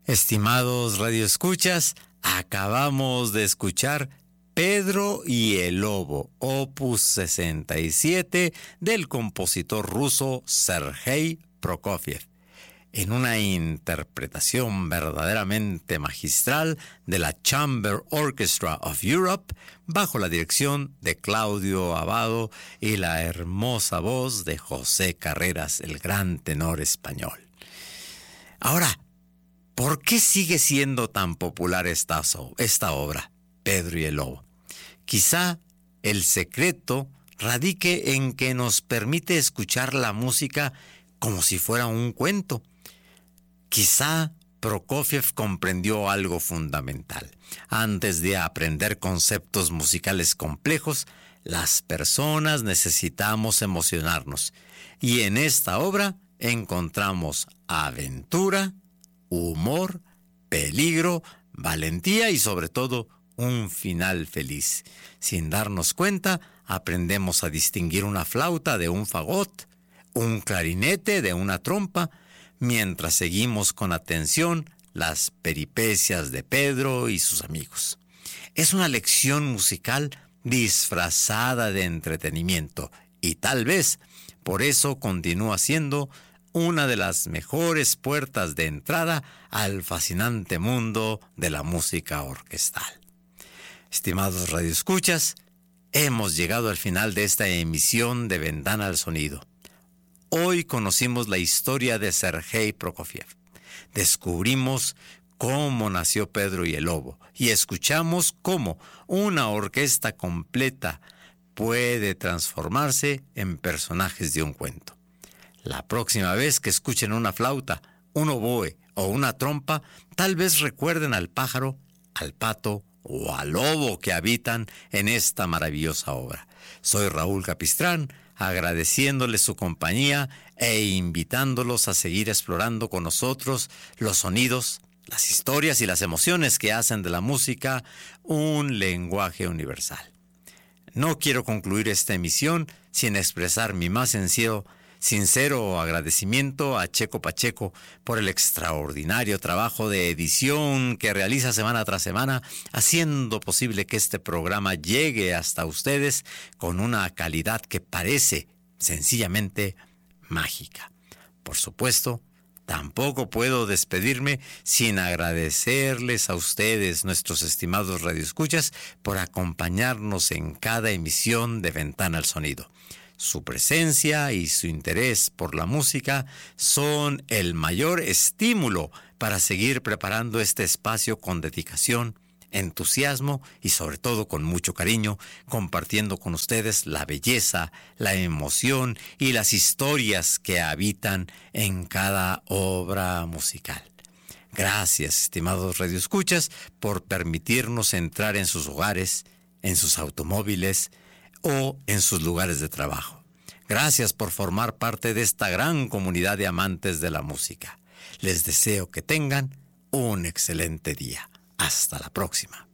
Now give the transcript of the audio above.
Estimados radioescuchas, acabamos de escuchar Pedro y el Lobo, opus 67 del compositor ruso Sergei Prokofiev, en una interpretación verdaderamente magistral de la Chamber Orchestra of Europe, bajo la dirección de Claudio Abbado y la hermosa voz de José Carreras, el gran tenor español. Ahora, ¿por qué sigue siendo tan popular esta obra, Pedro y el Lobo? Quizá el secreto radique en que nos permite escuchar la música como si fuera un cuento. Quizá Prokofiev comprendió algo fundamental. Antes de aprender conceptos musicales complejos, las personas necesitamos emocionarnos. Y en esta obra encontramos aventura, humor, peligro, valentía y sobre todo un final feliz. Sin darnos cuenta, aprendemos a distinguir una flauta de un fagot, un clarinete de una trompa, mientras seguimos con atención las peripecias de Pedro y sus amigos. Es una lección musical disfrazada de entretenimiento y tal vez por eso continúa siendo una de las mejores puertas de entrada al fascinante mundo de la música orquestal. Estimados radioescuchas, hemos llegado al final de esta emisión de Ventana al Sonido. Hoy conocimos la historia de Sergei Prokofiev. Descubrimos cómo nació Pedro y el Lobo y escuchamos cómo una orquesta completa puede transformarse en personajes de un cuento. La próxima vez que escuchen una flauta, un oboe o una trompa, tal vez recuerden al pájaro, al pato o al lobo que habitan en esta maravillosa obra. Soy Raúl Capistrán, agradeciéndoles su compañía e invitándolos a seguir explorando con nosotros los sonidos, las historias y las emociones que hacen de la música un lenguaje universal. No quiero concluir esta emisión sin expresar mi más sincero agradecimiento a Checo Pacheco por el extraordinario trabajo de edición que realiza semana tras semana, haciendo posible que este programa llegue hasta ustedes con una calidad que parece sencillamente mágica. Por supuesto, tampoco puedo despedirme sin agradecerles a ustedes, nuestros estimados radioescuchas, por acompañarnos en cada emisión de Ventana al Sonido. Su presencia y su interés por la música son el mayor estímulo para seguir preparando este espacio con dedicación, entusiasmo y sobre todo con mucho cariño, compartiendo con ustedes la belleza, la emoción y las historias que habitan en cada obra musical. Gracias, estimados radioescuchas, por permitirnos entrar en sus hogares, en sus automóviles o en sus lugares de trabajo. Gracias por formar parte de esta gran comunidad de amantes de la música. Les deseo que tengan un excelente día. Hasta la próxima.